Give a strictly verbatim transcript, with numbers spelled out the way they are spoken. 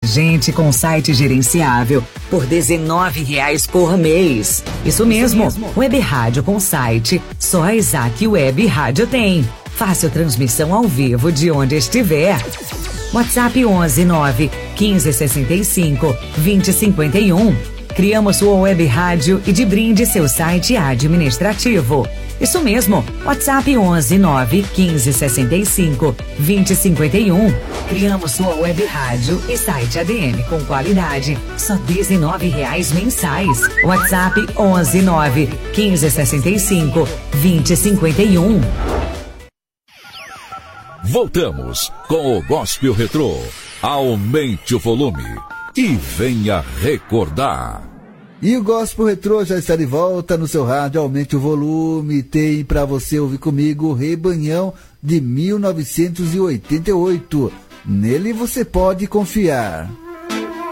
Gente com site gerenciável por dezenove reais por mês. Isso mesmo, Isso mesmo. Web Rádio com site, só a Isaac Web Rádio tem. Fácil transmissão ao vivo de onde estiver. WhatsApp onze nove quinze sessenta e cinco vinte cinquenta e um. Criamos sua web rádio e de brinde seu site administrativo. Isso mesmo, WhatsApp onze nove quinze sessenta e cinco vinte cinquenta e um. Criamos sua web rádio e site A D M com qualidade, só dezenove reais mensais. WhatsApp onze nove quinze sessenta e cinco vinte cinquenta e um. Voltamos com o Gospel Retrô. Aumente o volume e venha recordar. E o Gospel Retrô já está de volta no seu rádio. Aumente o volume. Tem para você ouvir comigo o Rebanhão de mil novecentos e oitenta e oito. Nele você pode confiar.